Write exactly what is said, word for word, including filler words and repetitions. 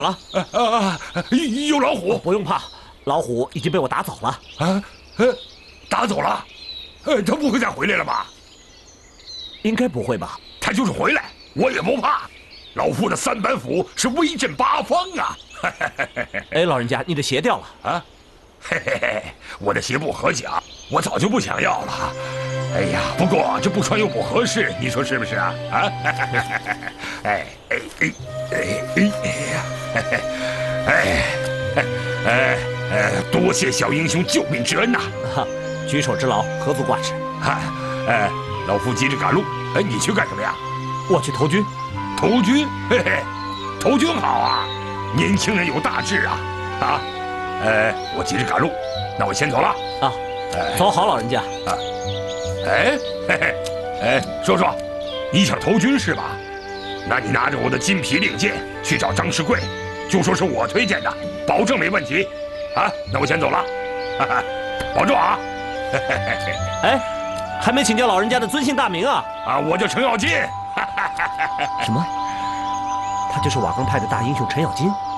了。 啊啊！有老虎！ 不用怕，老虎已经被我打走了。 啊？呃，打走了？呃，他不会再回来了吧？ 应该不会吧？ 他就是回来，我也不怕。老夫的三板斧是威震八方啊！ 哎，老人家，你的鞋掉了啊！嘿嘿嘿，我的鞋不合脚，我早就不想要了。哎呀，不过这不穿又不合适，你说是不是啊？啊！哎哎哎哎哎哎呀！哎哎哎！多谢小英雄救命之恩呐！ 哈，举手之劳，何足挂齿。 哈，哎，老夫急着赶路，哎，你去干什么呀？ 我去投军。 投军？嘿嘿，投军好啊！年轻人有大志啊！啊，呃，我急着赶路，那我先走了啊。哎、走好，老人家。 啊，哎嘿嘿，哎，说说，你想投军是吧？那你拿着我的金皮令箭去找张世贵，就说是我推荐的，保证没问题。啊，那我先走了，哈哈，保重啊！ 哎，还没请教老人家的尊姓大名啊？ 啊，我叫程咬金。 什么？他就是瓦岗派的大英雄程咬金？